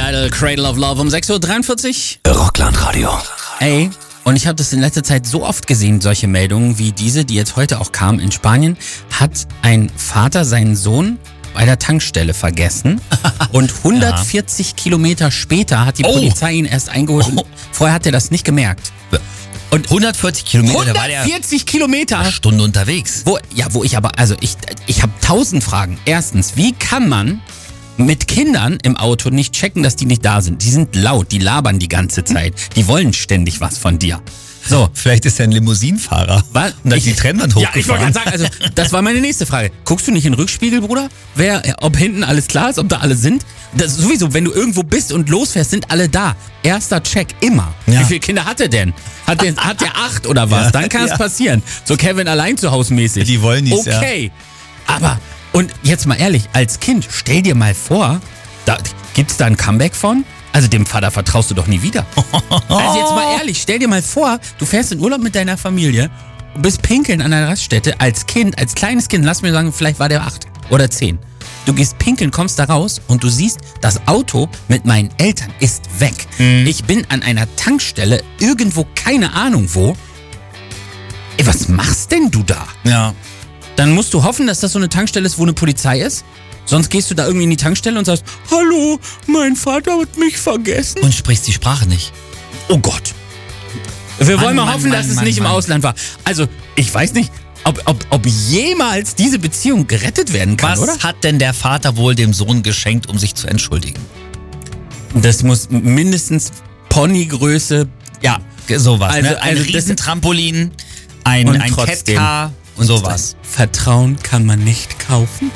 Idol, Cradle of Love um 6.43 Uhr. Rockland-Radio. Ey, und ich habe das in letzter Zeit so oft gesehen, solche Meldungen wie diese, die jetzt heute auch kamen. In Spanien hat ein Vater seinen Sohn bei der Tankstelle vergessen und 140 Kilometer später hat die Polizei ihn erst eingeholt. Und vorher hat er das nicht gemerkt. Und 140 Kilometer, da war der 140 Kilometer. eine Stunde unterwegs. Wo ich aber, also ich habe 1000 Fragen. Erstens, wie kann man mit Kindern im Auto nicht checken, dass die nicht da sind? Die sind laut, die labern die ganze Zeit. Die wollen ständig was von dir. So. Vielleicht ist er ein Limousinenfahrer. Was? Und da ist die Trennwand hochgefahren. Ja, ich wollte gerade sagen, also das war meine nächste Frage. Guckst du nicht in den Rückspiegel, Bruder? Ob hinten alles klar ist, ob da alle sind? Das sowieso, wenn du irgendwo bist und losfährst, sind alle da. Erster Check, immer. Ja. Wie viele Kinder hat er denn? Hat der 8 oder was? Ja, Dann kann es passieren. So Kevin allein zu Hause mäßig. Die wollen nichts, okay. Aber, und jetzt mal ehrlich, als Kind, stell dir mal vor, gibt's da ein Comeback von? Also dem Vater vertraust du doch nie wieder. Also jetzt mal ehrlich, stell dir mal vor, du fährst in Urlaub mit deiner Familie, bist pinkeln an der Raststätte als Kind, als kleines Kind, lass mir sagen, vielleicht war der 8 oder 10. Du gehst pinkeln, kommst da raus und du siehst, das Auto mit meinen Eltern ist weg. Ich bin an einer Tankstelle, irgendwo, keine Ahnung wo. Ey, was machst denn du da? Ja. Dann musst du hoffen, dass das so eine Tankstelle ist, wo eine Polizei ist. Sonst gehst du da irgendwie in die Tankstelle und sagst, hallo, mein Vater hat mich vergessen. Und sprichst die Sprache nicht. Oh Gott. Wir wollen mal hoffen, dass es nicht im Ausland war. Also, ich weiß nicht, ob jemals diese Beziehung gerettet werden kann, oder? Was hat denn der Vater wohl dem Sohn geschenkt, um sich zu entschuldigen? Das muss mindestens Ponygröße, ja. Sowas, Also, ne? Ein also das- Riesentrampolin, ein trotzdem. Catcar und sowas. Vertrauen kann man nicht kaufen.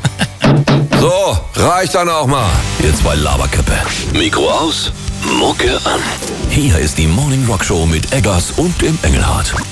So, reicht dann auch mal. Ihr zwei Laberköppe. Mikro aus, Mucke an. Hier ist die Morning Rock Show mit Eggers und dem Engelhardt.